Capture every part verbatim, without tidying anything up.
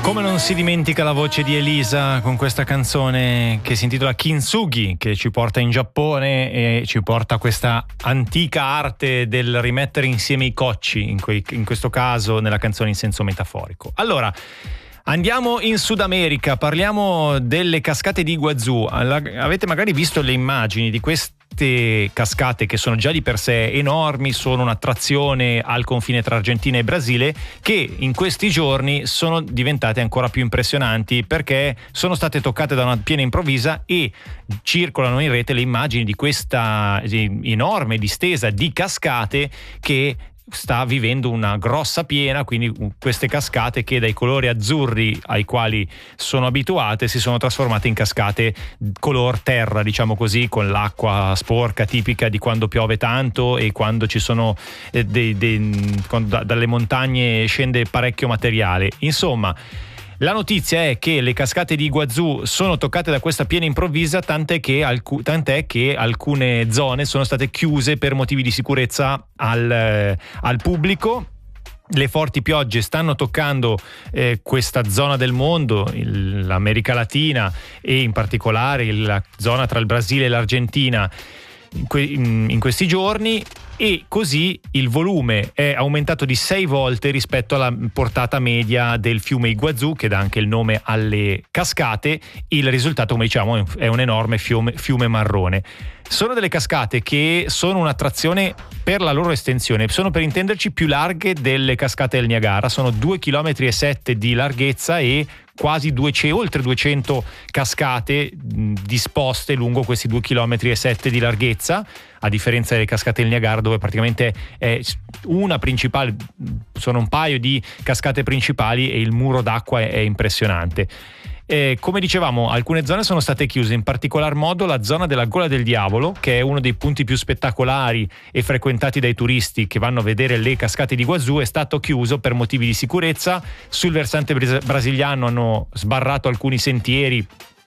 Come non si dimentica la voce di Elisa con questa canzone che si intitola Kintsugi, che ci porta in Giappone e ci porta a questa antica arte del rimettere insieme i cocci, in, quei, in questo caso nella canzone in senso metaforico. Allora, andiamo in Sud America, parliamo delle cascate di Iguazú. Avete magari visto le immagini di queste cascate che sono già di per sé enormi, sono un'attrazione al confine tra Argentina e Brasile, che in questi giorni sono diventate ancora più impressionanti perché sono state toccate da una piena improvvisa e circolano in rete le immagini di questa enorme distesa di cascate che sta vivendo una grossa piena, quindi queste cascate che dai colori azzurri ai quali sono abituate si sono trasformate in cascate color terra, diciamo così, con l'acqua sporca tipica di quando piove tanto e quando ci sono eh, dei, dei, quando dalle montagne scende parecchio materiale. Insomma, la notizia è che le cascate di Iguazú sono toccate da questa piena improvvisa, tant'è che, alc- tant'è che alcune zone sono state chiuse per motivi di sicurezza al, eh, al pubblico. Le forti piogge stanno toccando eh, questa zona del mondo, il, l'America Latina e in particolare la zona tra il Brasile e l'Argentina in, que- in, in questi giorni, e così il volume è aumentato di sei volte rispetto alla portata media del fiume Iguazú, che dà anche il nome alle cascate. Il risultato, come diciamo, è un enorme fiume, fiume marrone. Sono delle cascate che sono un'attrazione per la loro estensione, sono, per intenderci, più larghe delle cascate del Niagara, sono due chilometri e sette di larghezza e quasi duecento, oltre duecento cascate mh, disposte lungo questi due chilometri e sette di larghezza, a differenza delle cascate del Niagara, dove praticamente è una principale, sono un paio di cascate principali e il muro d'acqua è, è impressionante. Eh, come dicevamo, alcune zone sono state chiuse, in particolar modo la zona della Gola del Diavolo, che è uno dei punti più spettacolari e frequentati dai turisti che vanno a vedere le cascate di Iguazú, è stato chiuso per motivi di sicurezza. Sul versante brasiliano hanno sbarrato alcuni sentieri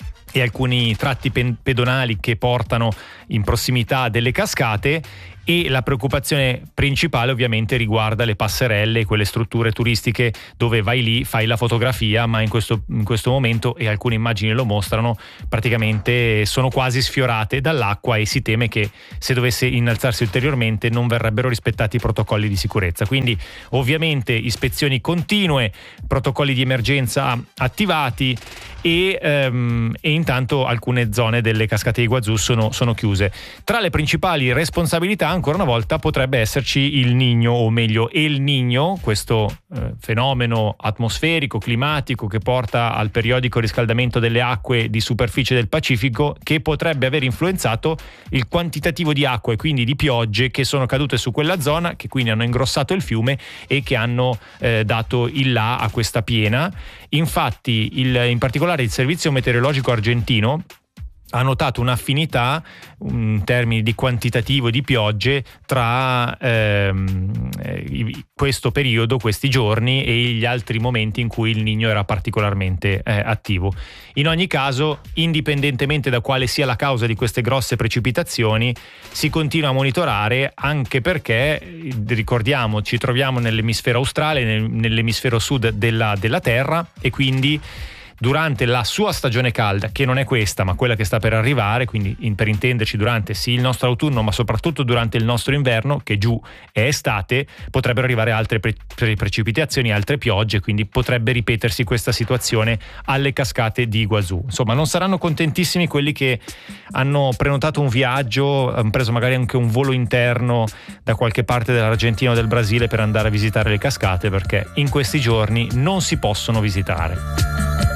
e alcuni tratti pedonali che portano in prossimità delle cascate, e la preoccupazione principale ovviamente riguarda le passerelle, quelle strutture turistiche dove vai lì, fai la fotografia, ma in questo, in questo momento, e alcune immagini lo mostrano, praticamente sono quasi sfiorate dall'acqua e si teme che se dovesse innalzarsi ulteriormente non verrebbero rispettati i protocolli di sicurezza. Quindi ovviamente ispezioni continue, protocolli di emergenza attivati e, um, e intanto alcune zone delle cascate di Iguazú sono, sono chiuse. Tra le principali responsabilità, ancora una volta, potrebbe esserci il Niño, o meglio El Niño, questo eh, fenomeno atmosferico, climatico, che porta al periodico riscaldamento delle acque di superficie del Pacifico, che potrebbe aver influenzato il quantitativo di acqua e quindi di piogge che sono cadute su quella zona, che quindi hanno ingrossato il fiume e che hanno eh, dato il là a questa piena. Infatti il, in particolare il Servizio Meteorologico Argentino ha notato un'affinità in termini di quantitativo di piogge tra ehm, questo periodo, questi giorni, e gli altri momenti in cui il Niño era particolarmente eh, attivo. In ogni caso, indipendentemente da quale sia la causa di queste grosse precipitazioni, si continua a monitorare, anche perché, ricordiamo, ci troviamo nell'emisfero australe, nel, nell'emisfero sud della, della Terra, e quindi durante la sua stagione calda, che non è questa ma quella che sta per arrivare, quindi in, per intenderci durante sì il nostro autunno ma soprattutto durante il nostro inverno, che giù è estate, potrebbero arrivare altre pre- pre- precipitazioni, altre piogge, quindi potrebbe ripetersi questa situazione alle cascate di Iguazú. Insomma, non saranno contentissimi quelli che hanno prenotato un viaggio, hanno preso magari anche un volo interno da qualche parte dell'Argentina o del Brasile per andare a visitare le cascate, perché in questi giorni non si possono visitare.